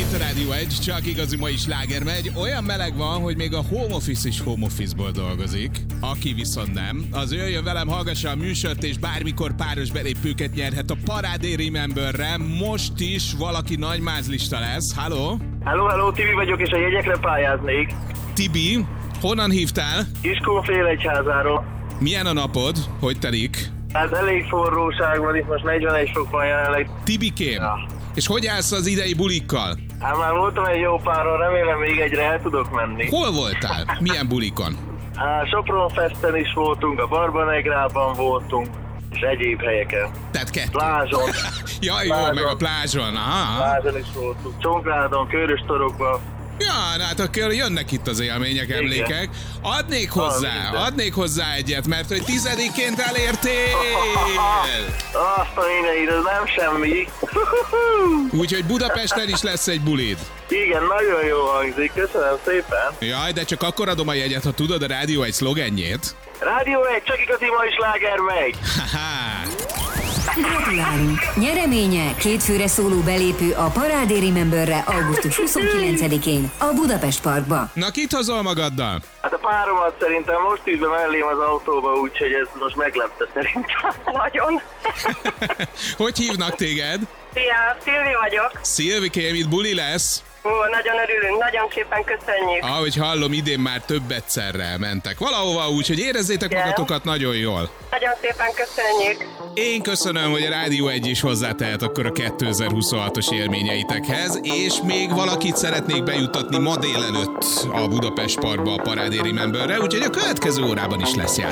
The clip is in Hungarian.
itt a Rádió 1, csak igazi mai sláger megy. Olyan meleg van, hogy még a home office is home office-ból dolgozik. Aki viszont nem, az jöjjön velem, hallgassa a műsort, és bármikor páros belépőket nyerhet a Parádé Rememberre. Most is valaki nagymázlista lesz. Halló? Hello, Tibi vagyok, és a jegyekre pályáznék. Tibi, honnan hívtál? Kiskunfélegyházáról. Milyen a napod? Hogy telik? Hát elég forróság van, itt most 41 fok van jelenleg. Tibikém, Ja. És hogy állsz az idei bulikkal? Hát már voltam egy jó páron, remélem még egyre el tudok menni. Hol voltál? Milyen bulikon? Hát Sopron Festen is voltunk, a Barbanegrában voltunk, és egyéb helyeken. Tehát kettő. Plázson. Ja, jó, Plázson. meg a plázson. Aha. Plázson is voltunk. Csongrádon, Köröstorokban. Ja, hát akkor jönnek itt az élmények, emlékek. Adnék hozzá egyet, mert hogy 10-ként elértél. Azt a mindenit, ez nem semmi. Úgyhogy Budapesten is lesz egy bulid. Igen, nagyon jó hangzik, köszönöm szépen. Jaj, de csak akkor adom a jegyet, ha tudod a Rádió egy szlogenjét. Rádió 1, csak igazi mai sláger megy. Haha. Gratulálunk! Nyereménye 2 főre szóló belépő a Parádé Rememberre augusztus 29-én a Budapest Parkba. Na, kit hozol magaddal? Hát a páromat szerintem most ült be mellém az autóba, úgyhogy ez most meglepte szerintem. Nagyon. Hogy hívnak téged? Szia, Szilvi vagyok. Szilvikém, itt buli lesz. Ó, nagyon örülünk, nagyon szépen köszönjük. Ahogy hallom, idén már több egyszerre mentek valahova, úgyhogy érezzétek Igen. magatokat nagyon jól. Nagyon szépen köszönjük. Én köszönöm, hogy a Rádió 1 is hozzátehet akkor a 2026-os élményeitekhez, és még valakit szeretnék bejutatni ma délelőtt a Budapest Parkba a Parádé Rememberre, úgyhogy a következő órában is lesz játék.